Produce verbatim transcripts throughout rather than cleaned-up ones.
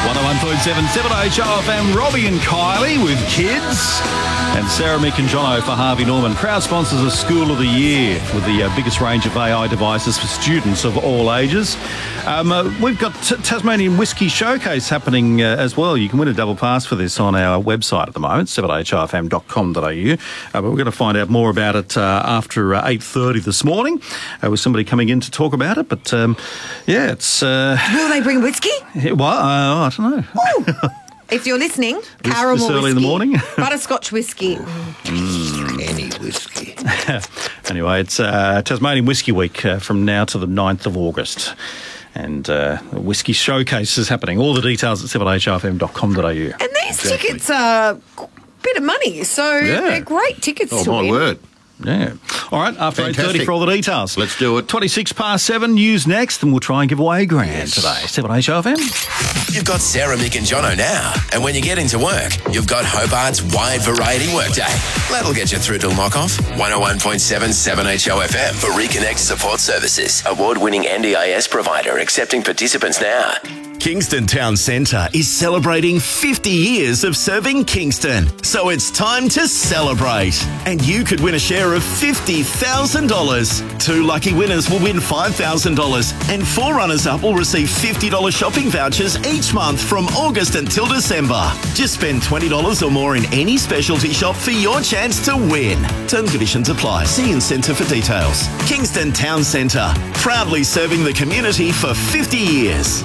one oh one point seven, seven H O F M, Robbie and Kylie with Kids. And Sarah, Mick and Jono for Harvey Norman. Proud sponsors of School of the Year with the uh, biggest range of A I devices for students of all ages. Um, uh, we've got T- Tasmanian Whiskey Showcase happening uh, as well. You can win a double pass for this on our website at the moment, seven h o f m dot com dot a u. Uh, but we're going to find out more about it uh, after uh, eight thirty this morning uh, with somebody coming in to talk about it. But, um, yeah, it's... Uh, Will they bring whiskey? Well, uh, I don't know. If you're listening, this, caramel this early whiskey, in the morning. butterscotch whiskey. Mm. Any whiskey. Anyway, it's uh, Tasmanian Whiskey Week uh, from now to the ninth of August. And uh, the Whiskey Showcase is happening. All the details at seven h o f m dot com dot a u. And these exactly. tickets are a bit of money, so yeah. they're great tickets oh, to my win. word. Yeah. All right, after eight thirty for all the details. Let's do it. twenty-six past seven, news next, and we'll try and give away a grand yes. today. seven H O F M. You've got Sarah, Mick and Jono now. And when you get into work, you've got Hobart's wide variety workday. That'll get you through till knock-off. one oh one point seven, seven H O F M for Reconnect Support Services. Award-winning N D I S provider accepting participants now. Kingston Town Centre is celebrating fifty years of serving Kingston. So it's time to celebrate. And you could win a share of fifty thousand dollars. Two lucky winners will win five thousand dollars and four runners-up will receive fifty dollars shopping vouchers each month from August until December. Just spend twenty dollars or more in any specialty shop for your chance to win. Terms and conditions apply. See Incentive for details. Kingston Town Centre, proudly serving the community for fifty years.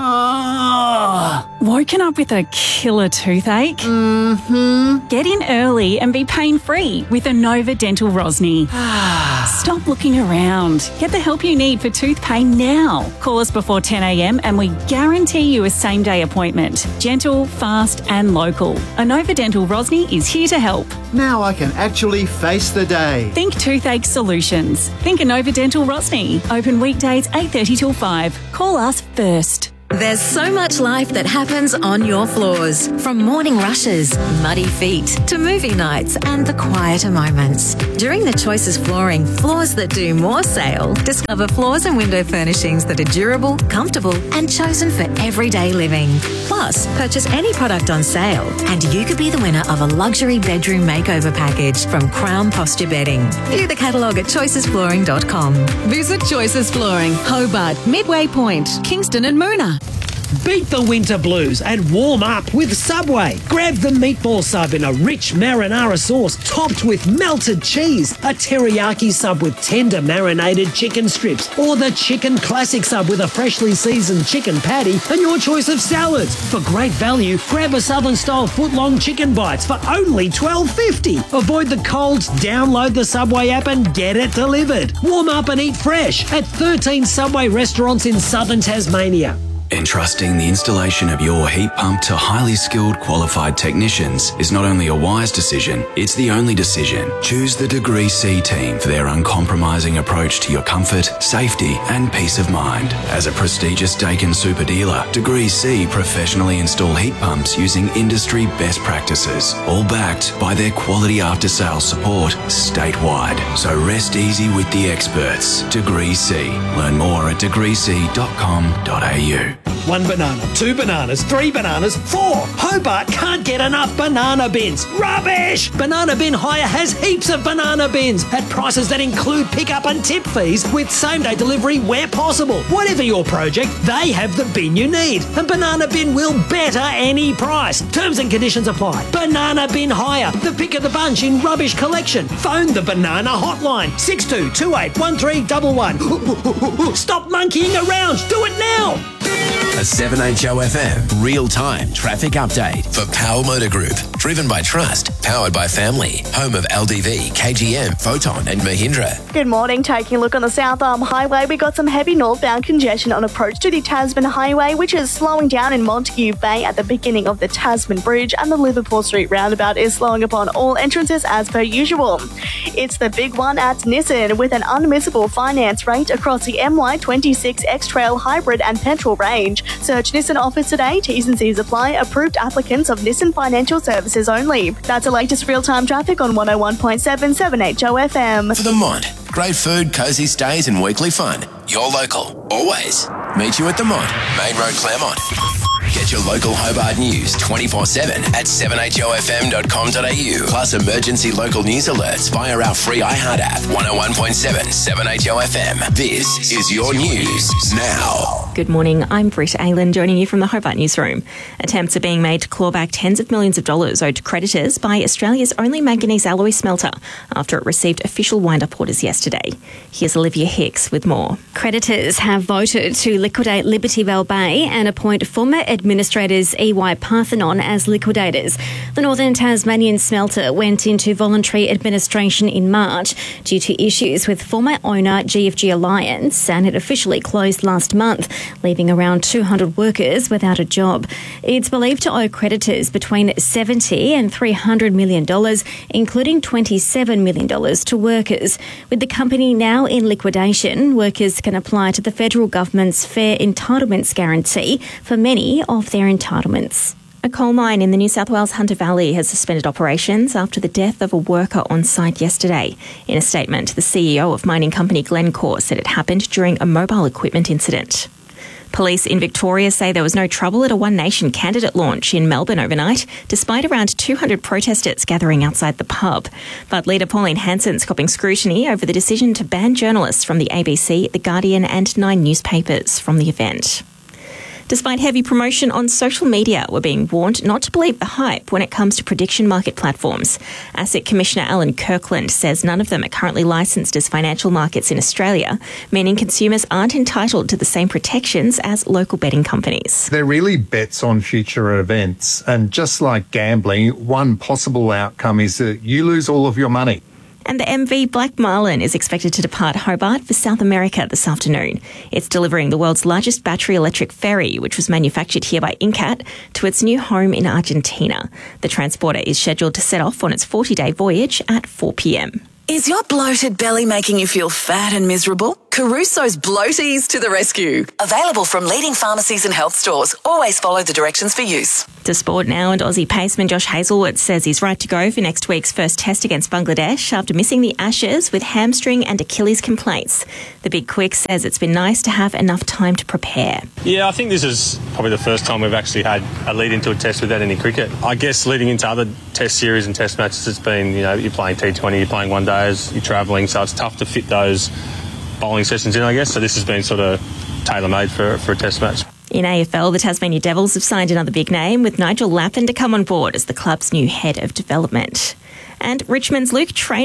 Oh, woken up with a killer toothache? Mm-hmm. Get in early and be pain-free with Anova Dental Rosny. Stop looking around. Get the help you need for tooth pain now. Call us before ten a m and we guarantee you a same-day appointment. Gentle, fast and local. Anova Dental Rosny is here to help. Now I can actually face the day. Think toothache solutions. Think Anova Dental Rosny. Open weekdays eight thirty till five. Call us first. There's so much life that happens on your floors. From morning rushes, muddy feet, to movie nights and the quieter moments. During the Choices Flooring Floors That Do More sale, discover floors and window furnishings that are durable, comfortable and chosen for everyday living. Plus, purchase any product on sale and you could be the winner of a luxury bedroom makeover package from Crown Posture Bedding. View the catalogue at choices flooring dot com. Visit Choices Flooring, Hobart, Midway Point, Kingston and Moona. Beat the winter blues and warm up with Subway. Grab the meatball sub in a rich marinara sauce topped with melted cheese, a teriyaki sub with tender marinated chicken strips, or the chicken classic sub with a freshly seasoned chicken patty and your choice of salads. For great value, grab a Southern-style foot-long chicken bites for only twelve fifty. Avoid the colds, download the Subway app and get it delivered. Warm up and eat fresh at thirteen Subway restaurants in southern Tasmania. Entrusting the installation of your heat pump to highly skilled, qualified technicians is not only a wise decision, it's the only decision. Choose the Degree C team for their uncompromising approach to your comfort, safety and peace of mind. As a prestigious Daikin super dealer, Degree C professionally install heat pumps using industry best practices, all backed by their quality after-sales support statewide. So rest easy with the experts. Degree C. Learn more at degree c dot com dot a u. One banana, two bananas, three bananas, four. Hobart can't get enough banana bins. Rubbish! Banana Bin Hire has heaps of banana bins at prices that include pickup and tip fees with same-day delivery where possible. Whatever your project, they have the bin you need. And Banana Bin will better any price. Terms and conditions apply. Banana Bin Hire, the pick of the bunch in rubbish collection. Phone the Banana Hotline, six two two eight one three one one. Stop monkeying around. Do it now. A seven H O F M real-time traffic update for Powell Motor Group. Driven by trust, powered by family. Home of L D V, K G M, Photon and Mahindra. Good morning. Taking a look on the South Arm Highway, we got some heavy northbound congestion on approach to the Tasman Highway, which is slowing down in Montague Bay at the beginning of the Tasman Bridge, and the Liverpool Street roundabout is slowing upon all entrances as per usual. It's the big one at Nissan with an unmissable finance rate across the M Y twenty-six X-Trail Hybrid and Petrol range. Search Nissan offers today. T's and C's apply. Approved applicants of Nissan Financial Services only. That's the latest real-time traffic on one oh one point seven, seven H O F M. For the Mont. Great food, cosy stays and weekly fun. You're local. Always. Meet you at the Mont. Main Road, Claremont. Get your local Hobart news twenty-four seven at seven h o f m dot com dot a u. Plus emergency local news alerts via our free iHeart app. one oh one point seven, seven H O F M. This is your news now. Good morning, I'm Britt Aylan joining you from the Hobart Newsroom. Attempts are being made to claw back tens of millions of dollars owed to creditors by Australia's only manganese alloy smelter after it received official wind-up orders yesterday. Here's Olivia Hicks with more. Creditors have voted to liquidate Libertyville Bay and appoint former administrators E Y Parthenon as liquidators. The Northern Tasmanian smelter went into voluntary administration in March due to issues with former owner G F G Alliance, and it officially closed last month, leaving around two hundred workers without a job. It's believed to owe creditors between seventy and three hundred million dollars, including twenty-seven million dollars to workers. With the company now in liquidation, workers can apply to the federal government's Fair Entitlements Guarantee for many of their entitlements. A coal mine in the New South Wales Hunter Valley has suspended operations after the death of a worker on site yesterday. In a statement, the C E O of mining company Glencore said it happened during a mobile equipment incident. Police in Victoria say there was no trouble at a One Nation candidate launch in Melbourne overnight, despite around two hundred protesters gathering outside the pub. But leader Pauline Hanson's copping scrutiny over the decision to ban journalists from the A B C, The Guardian and Nine newspapers from the event. Despite heavy promotion on social media, we're being warned not to believe the hype when it comes to prediction market platforms. ASIC Commissioner Alan Kirkland says none of them are currently licensed as financial markets in Australia, meaning consumers aren't entitled to the same protections as local betting companies. They're really bets on future events, and just like gambling, one possible outcome is that you lose all of your money. And the M V Black Marlin is expected to depart Hobart for South America this afternoon. It's delivering the world's largest battery electric ferry, which was manufactured here by Incat, to its new home in Argentina. The transporter is scheduled to set off on its forty-day voyage at four p m. Is your bloated belly making you feel fat and miserable? Caruso's Bloaties to the rescue. Available from leading pharmacies and health stores. Always follow the directions for use. To sport now, and Aussie paceman Josh Hazelwood says he's right to go for next week's first test against Bangladesh after missing the Ashes with hamstring and Achilles complaints. The Big Quick says it's been nice to have enough time to prepare. Yeah, I think this is probably the first time we've actually had a lead into a test without any cricket. I guess leading into other test series and test matches, it's been, you know, you're playing T twenty, you're playing one days, you're travelling, so it's tough to fit those bowling sessions in, I guess. So this has been sort of tailor-made for, for a test match. In A F L, the Tasmania Devils have signed another big name, with Nigel Lappin to come on board as the club's new head of development. And Richmond's Luke Traynor